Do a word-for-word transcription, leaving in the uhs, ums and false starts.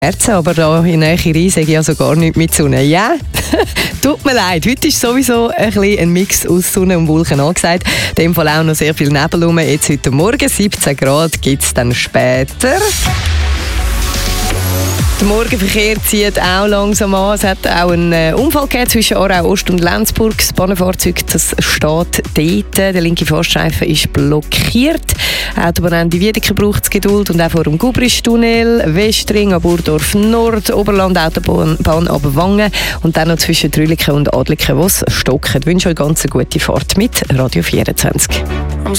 Herzen, aber da in Nähe Rhein sage ich ja so gar nichts mit Sonne. Ja, tut mir leid. Heute ist sowieso ein, bisschen ein Mix aus Sonne und Wolken angesagt. In dem Fall auch noch sehr viel Nebel rum. Jetzt heute Morgen siebzehn Grad gibt es dann später. Der Morgenverkehr zieht auch langsam an. Es hat auch einen Unfall gegeben zwischen Aarau Ost und Lenzburg. Das Bahnfahrzeug das steht dort. Der linke Fahrstreifen ist blockiert. Autobahnende Wiedeke braucht es Geduld. Und auch vor dem Gubristunnel, Westring, Burdorf Nord, Oberland, Autobahn ab Wangen. Und dann noch zwischen Trüliken und Adliken, wo es stockt. Ich wünsche euch ganz eine gute Fahrt mit Radio vierundzwanzig.